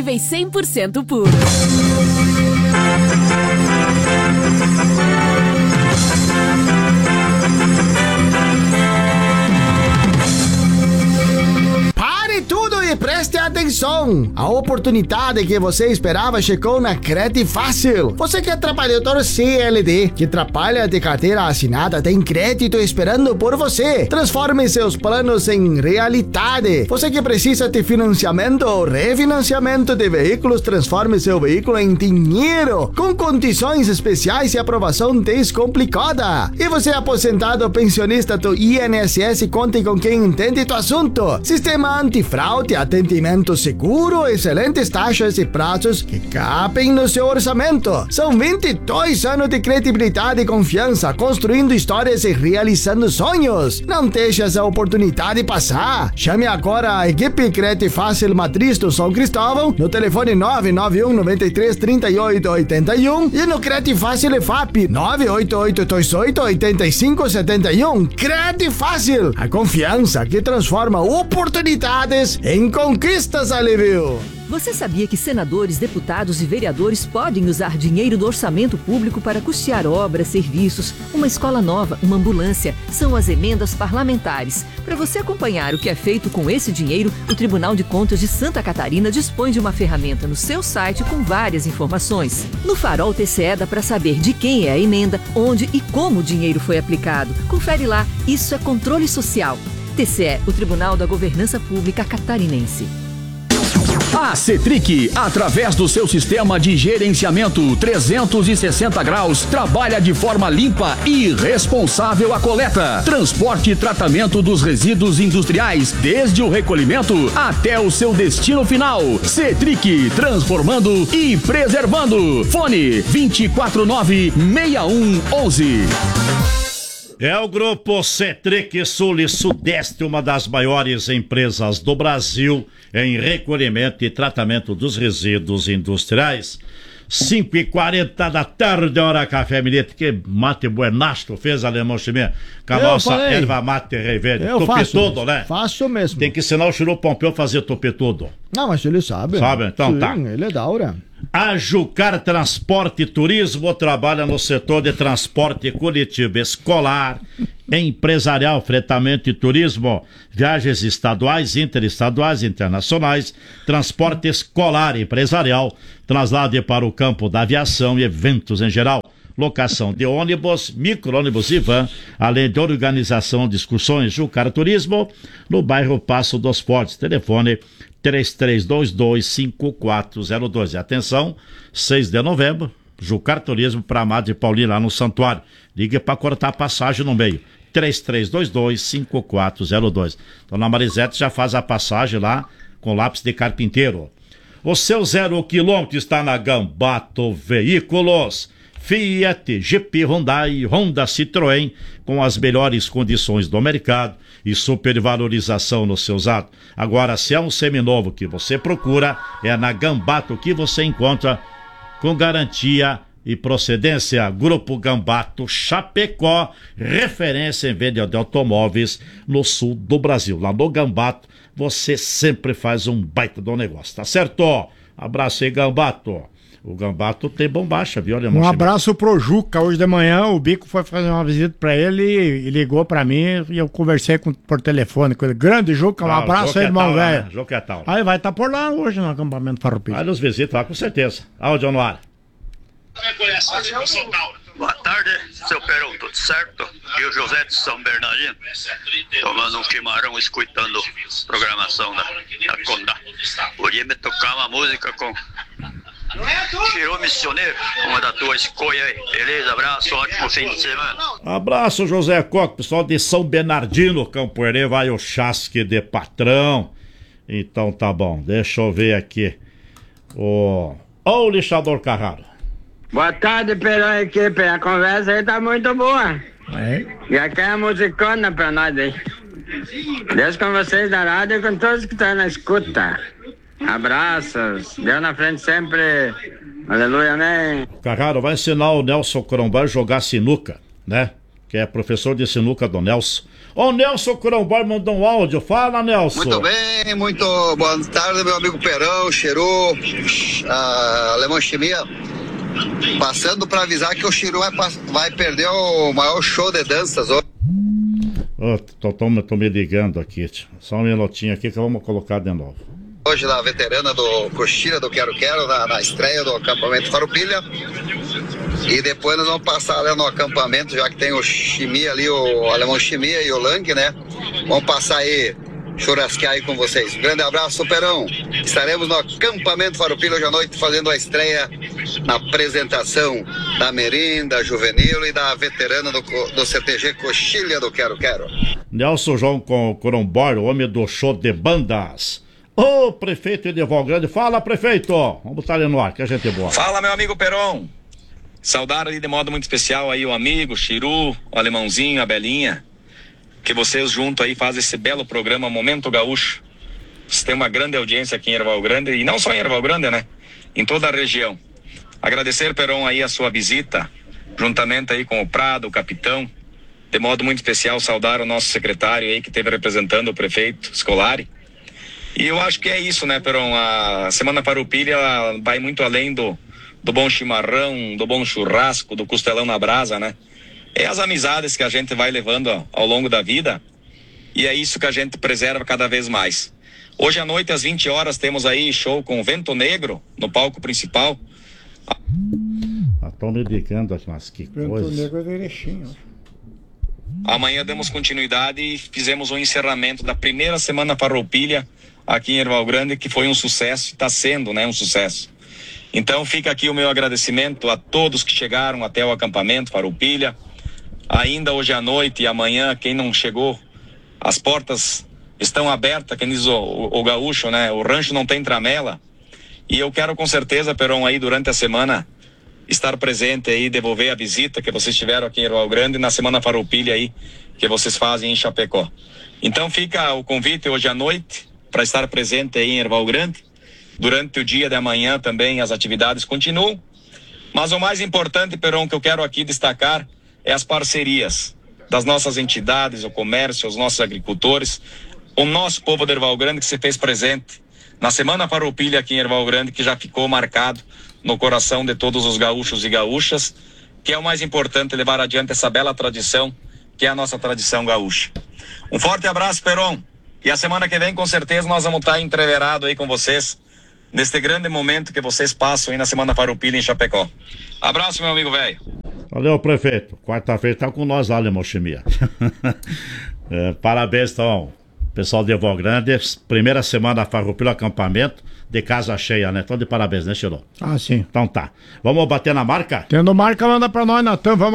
100% puro. Pare tudo e preste atenção! A oportunidade que você esperava chegou na Credit Fácil. Você que é trabalhador CLT, que trabalha de carteira assinada, tem crédito esperando por você. Transforme seus planos em realidade. Você que precisa de financiamento ou refinanciamento de veículos, transforme seu veículo em dinheiro, com condições especiais e aprovação descomplicada. E você aposentado ou pensionista do INSS, conte com quem entende do assunto. Sistema antifraude, atendimento seguro, excelentes taxas e prazos que cabem no seu orçamento. São 22 anos de credibilidade e confiança, construindo histórias e realizando sonhos. Não deixe essa oportunidade passar. Chame agora a equipe Credit Fácil Matriz do São Cristóvão no telefone 991 93 38 81 e no Credit Fácil EFAP 988 28 85 71. Credit Fácil, a confiança que transforma oportunidades em conquistas, Alívio. Você sabia que senadores, deputados e vereadores podem usar dinheiro do orçamento público para custear obras, serviços, uma escola nova, uma ambulância? São as emendas parlamentares. Para você acompanhar o que é feito com esse dinheiro, o Tribunal de Contas de Santa Catarina dispõe de uma ferramenta no seu site com várias informações. No Farol TCE dá para saber de quem é a emenda, onde e como o dinheiro foi aplicado. Confere lá, isso é controle social. TCE, o Tribunal da Governança Pública Catarinense. A Cetric, através do seu sistema de gerenciamento 360 graus, trabalha de forma limpa e responsável a coleta, transporte e tratamento dos resíduos industriais, desde o recolhimento até o seu destino final. Cetric, transformando e preservando. Fone 249-6111. É o Grupo Cetric Sul e Sudeste, uma das maiores empresas do Brasil em recolhimento e tratamento dos resíduos industriais. 5h40 da tarde, hora café minete. Que mate buenasto fez, Alemão Chimé, com a nossa erva mate rei velho. Topetudo, né? Faço mesmo. Tem que ensinar o Chiru Pompeu a fazer topetudo. Não, mas ele sabe. Sabe? Então. Sim, tá. Ele é da hora. A Jucar Transporte e Turismo trabalha no setor de transporte coletivo escolar, empresarial, fretamento e turismo, viagens estaduais, interestaduais, internacionais, transporte escolar e empresarial, traslado para o campo da aviação e eventos em geral. Locação de ônibus, micro-ônibus e van, além de organização de excursões. Jucar Turismo, no bairro Passo dos Fortes. Telefone 3322-5402. Atenção, 6 de novembro, Jucar Turismo para Amado e Paulinho lá no Santuário. Ligue para cortar a passagem no meio. 3322-5402. Dona Marisete já faz a passagem lá com lápis de carpinteiro. O seu 0 km está na Gambato Veículos. Fiat, Jeep, Hyundai, Honda, Citroën, com as melhores condições do mercado e supervalorização no seu usado. Agora, se é um seminovo que você procura, é na Gambato que você encontra com garantia e procedência. Grupo Gambato Chapecó, referência em venda de automóveis no sul do Brasil. Lá no Gambato, você sempre faz um baita do negócio, tá certo? Abraço aí, Gambato. O Gambato tem bombacha, viu? Um abraço pro Juca. Hoje de manhã o Bico foi fazer uma visita pra ele e ligou pra mim e eu conversei por telefone com ele. Grande Juca, um abraço aí, irmão velho. Né? Juca é tal. Aí vai estar por lá hoje no acampamento Farroupilha. Vai nos visitar lá com certeza. Áudio no ar. Boa tarde, seu Perão, tudo certo? E o José de São Bernardino, tomando um chimarrão, escutando a programação da Condá. Podia me tocar uma música com Chiru Missioneiro, uma da tua escolha aí. Beleza, abraço, ótimo fim de semana. Abraço, José Coque, pessoal de São Bernardino, Campo Herê, vai o chasque de patrão. Então tá bom, deixa eu ver aqui. O lixador Carraro. Boa tarde, Perão e equipe. A conversa aí tá muito boa. E aqui é a musicona pra nós aí. Deus com vocês da rádio e com todos que estão na escuta. Abraços. Deus na frente sempre. Aleluia, amém. Carraro, vai ensinar o Nelson Crombé a jogar sinuca, né? que é professor de sinuca do Nelson. Ô, Nelson Curambor mandou um áudio. Fala, Nelson. Muito bem, muito boa tarde, meu amigo Perão, Chiru, Alemão Chimia. Passando para avisar que o Chiru vai perder o maior show de danças hoje. Tô me ligando aqui. Só um minutinho aqui que vamos colocar de novo. Hoje na veterana do Coxilha do Quero Quero, na estreia do acampamento Farroupilha. E depois nós vamos passar ali no acampamento, já que tem o Chimia ali, o Alemão Chimia e o Lang, né? Vamos passar aí, churrasquear aí com vocês. Um grande abraço, Perão. Estaremos no acampamento Farroupilha hoje à noite fazendo a estreia na apresentação da Merinda Juvenil e da veterana do CTG Coxilha do Quero Quero. Nelson João Corumbor, o homem do show de bandas. Ô, prefeito Edival Grande. Fala, prefeito. Vamos botar ele no ar, que a gente é boa. Fala, meu amigo Perão. Saudar ali de modo muito especial aí o amigo, o Chiru, o Alemãozinho, a Belinha. Que vocês junto aí fazem esse belo programa Momento Gaúcho. Você tem uma grande audiência aqui em Erval Grande, e não só em Erval Grande, né? Em toda a região. Agradecer, Perão, aí a sua visita, juntamente aí com o Prado, o capitão. De modo muito especial, saudar o nosso secretário aí que esteve representando o prefeito Scolari. E eu acho que é isso, né, Perão? A Semana Farroupilha vai muito além do bom chimarrão, do bom churrasco, do costelão na brasa, né? É as amizades que a gente vai levando ao longo da vida, e é isso que a gente preserva cada vez mais. Hoje à noite, às 20 horas, temos aí show com Vento Negro no palco principal. Estão me ligando aqui, mas que coisa. Vento Negro é Erechim. Amanhã demos continuidade e fizemos o encerramento da primeira Semana Farroupilha aqui em Erval Grande, que foi um sucesso, está sendo, né, um sucesso. Então fica aqui o meu agradecimento a todos que chegaram até o acampamento Farroupilha. Ainda hoje à noite e amanhã, quem não chegou, as portas estão abertas, quem diz o gaúcho, né? O rancho não tem tramela. E eu quero com certeza, Perão, aí durante a semana, estar presente aí, devolver a visita que vocês tiveram aqui em Erval Grande na Semana Farroupilha aí, que vocês fazem em Chapecó. Então fica o convite hoje à noite para estar presente aí em Erval Grande. Durante o dia de amanhã também as atividades continuam. Mas o mais importante, Perão, que eu quero aqui destacar é as parcerias das nossas entidades, o comércio, os nossos agricultores, o nosso povo de Erval Grande que se fez presente na Semana Farroupilha aqui em Erval Grande, que já ficou marcado no coração de todos os gaúchos e gaúchas, que é o mais importante, levar adiante essa bela tradição, que é a nossa tradição gaúcha. Um forte abraço, Perão, e a semana que vem, com certeza, nós vamos estar entreverados aí com vocês, neste grande momento que vocês passam aí na Semana Farroupilha em Chapecó. Abraço, meu amigo velho. Valeu, prefeito. Quarta-feira tá com nós lá, Alemão Chimia. Parabéns, então, pessoal de Erval Grande. Primeira semana Farroupilha, acampamento de casa cheia, né? Então de parabéns, né, Chiro? Ah, sim. Então tá. Vamos bater na marca? Tendo marca, manda pra nós, Natan. Vamos